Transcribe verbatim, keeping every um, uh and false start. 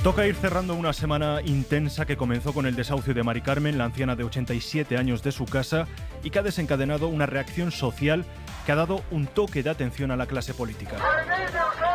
Toca ir cerrando una semana intensa que comenzó con el desahucio de Mari Carmen, la anciana de ochenta y siete años, de su casa, y que ha desencadenado una reacción social que ha dado un toque de atención a la clase política.